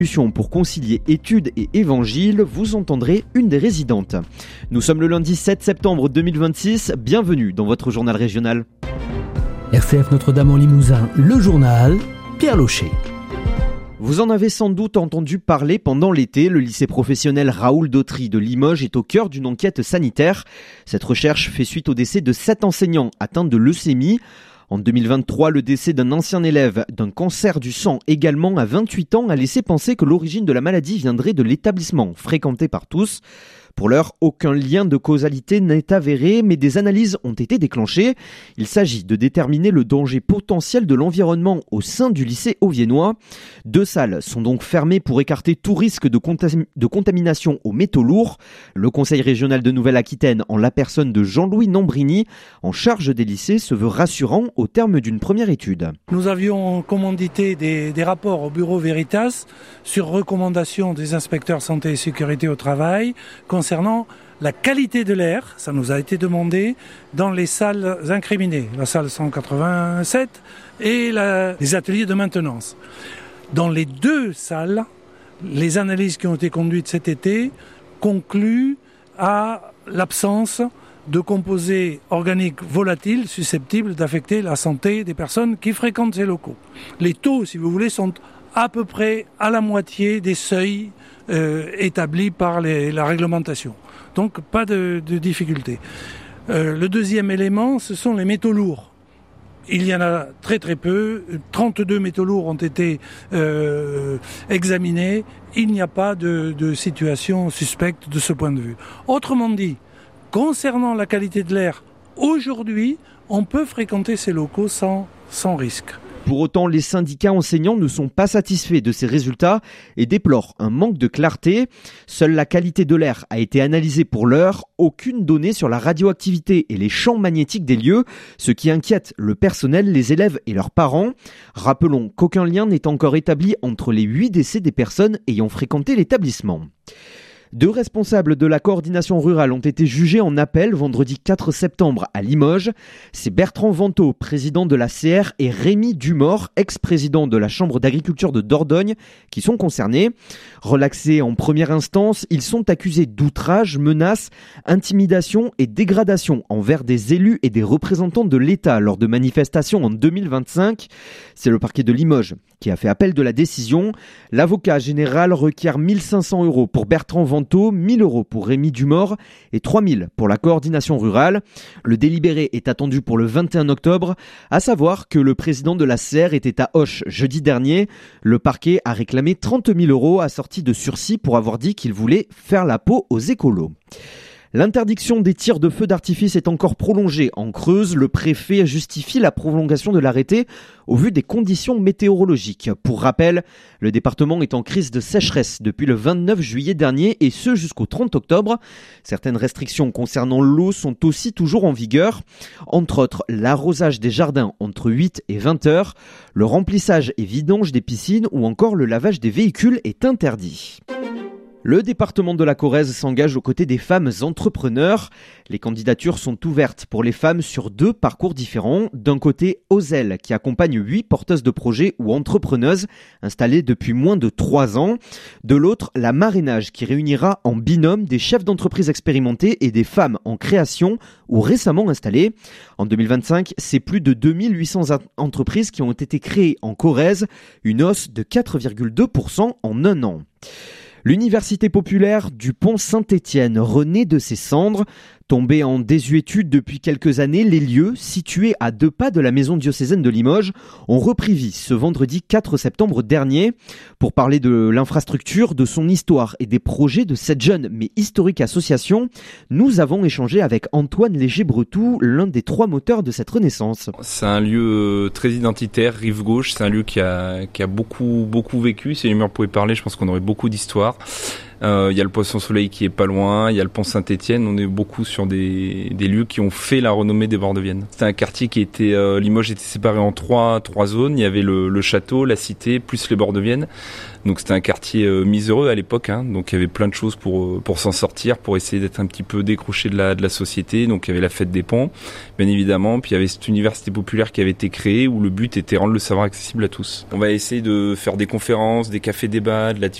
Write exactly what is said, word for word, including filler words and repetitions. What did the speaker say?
Pour concilier études et évangile, vous entendrez une des résidentes. Nous sommes le lundi sept septembre deux mille vingt-six, bienvenue dans votre journal régional. R C F Notre-Dame en Limousin, le journal, Pierre Locher. Vous en avez sans doute entendu parler pendant l'été, le lycée professionnel Raoul Dautry de Limoges est au cœur d'une enquête sanitaire. Cette recherche fait suite au décès de sept enseignants atteints de leucémie. En deux mille vingt-trois, le décès d'un ancien élève d'un cancer du sang également à vingt-huit ans a laissé penser que l'origine de la maladie viendrait de l'établissement fréquenté par tous. Pour l'heure, aucun lien de causalité n'est avéré, mais des analyses ont été déclenchées. Il s'agit de déterminer le danger potentiel de l'environnement au sein du lycée auviennois. Deux salles sont donc fermées pour écarter tout risque de, contam- de contamination aux métaux lourds. Le Conseil régional de Nouvelle-Aquitaine, en la personne de Jean-Louis Nambrini, en charge des lycées, se veut rassurant au terme d'une première étude. Nous avions commandité des, des rapports au bureau Veritas sur recommandation des inspecteurs santé et sécurité au travail concernant la qualité de l'air, ça nous a été demandé, dans les salles incriminées, la salle cent quatre-vingt-sept et la, les ateliers de maintenance. Dans les deux salles, les analyses qui ont été conduites cet été concluent à l'absence de composés organiques volatiles susceptibles d'affecter la santé des personnes qui fréquentent ces locaux. Les taux, si vous voulez, sont à peu près à la moitié des seuils euh, établis par les, la réglementation. Donc pas de, de difficulté. Euh, le deuxième élément, ce sont les métaux lourds. Il y en a très très peu. trente-deux métaux lourds ont été euh, examinés. Il n'y a pas de, de situation suspecte de ce point de vue. Autrement dit, concernant la qualité de l'air, aujourd'hui, on peut fréquenter ces locaux sans, sans risque. Pour autant, les syndicats enseignants ne sont pas satisfaits de ces résultats et déplorent un manque de clarté. Seule la qualité de l'air a été analysée pour l'heure, aucune donnée sur la radioactivité et les champs magnétiques des lieux, ce qui inquiète le personnel, les élèves et leurs parents. Rappelons qu'aucun lien n'est encore établi entre les huit décès des personnes ayant fréquenté l'établissement. Deux responsables de la coordination rurale ont été jugés en appel vendredi quatre septembre à Limoges. C'est Bertrand Vantaux, président de la C R, et Rémi Dumort, ex-président de la Chambre d'agriculture de Dordogne, qui sont concernés. Relaxés en première instance, ils sont accusés d'outrage, menaces, intimidation et dégradation envers des élus et des représentants de l'État lors de manifestations en deux mille vingt-cinq. C'est le parquet de Limoges qui a fait appel de la décision. L'avocat général requiert mille cinq cents euros pour Bertrand Vantaux, mille euros pour Rémi Dumort et trois mille pour la coordination rurale. Le délibéré est attendu pour le vingt et un octobre, à savoir que le président de la C R était à Auch jeudi dernier. Le parquet a réclamé trente mille euros assortis de sursis pour avoir dit qu'il voulait faire la peau aux écolos. L'interdiction des tirs de feux d'artifice est encore prolongée en Creuse. Le préfet justifie la prolongation de l'arrêté au vu des conditions météorologiques. Pour rappel, le département est en crise de sécheresse depuis le vingt-neuf juillet dernier et ce jusqu'au trente octobre. Certaines restrictions concernant l'eau sont aussi toujours en vigueur. Entre autres, l'arrosage des jardins entre huit et vingt heures, le remplissage et vidange des piscines ou encore le lavage des véhicules est interdit. Le département de la Corrèze s'engage aux côtés des femmes entrepreneurs. Les candidatures sont ouvertes pour les femmes sur deux parcours différents. D'un côté, Ozel, qui accompagne huit porteuses de projets ou entrepreneuses installées depuis moins de trois ans. De l'autre, la Marrainage, qui réunira en binôme des chefs d'entreprise expérimentés et des femmes en création ou récemment installées. En deux mille vingt-cinq, c'est plus de deux mille huit cents entreprises qui ont été créées en Corrèze, une hausse de quatre virgule deux pour cent en un an. L'université populaire du Pont-Saint-Étienne renaît de ses cendres. Tombés en désuétude depuis quelques années, les lieux, situés à deux pas de la maison diocésaine de Limoges, ont repris vie ce vendredi quatre septembre dernier. Pour parler de l'infrastructure, de son histoire et des projets de cette jeune mais historique association, nous avons échangé avec Antoine Léger-Bretou, l'un des trois moteurs de cette renaissance. C'est un lieu très identitaire, rive gauche, c'est un lieu qui a, qui a beaucoup, beaucoup vécu. Si les murs pouvaient parler, je pense qu'on aurait beaucoup d'histoires. Euh, il y a le Poisson Soleil qui est pas loin, il y a le Pont Saint-Étienne. On est beaucoup sur des, des lieux qui ont fait la renommée des bords de Vienne. C'était un quartier qui était, euh, Limoges était séparé en trois, trois zones. Il y avait le, le château, la cité, plus les bords de Vienne. Donc c'était un quartier euh, miséreux à l'époque, hein. Donc il y avait plein de choses pour pour s'en sortir, pour essayer d'être un petit peu décroché de la de la société. Donc il y avait la fête des ponts, bien évidemment, puis il y avait cette université populaire qui avait été créée où le but était de rendre le savoir accessible à tous. On va essayer de faire des conférences, des cafés débats, de la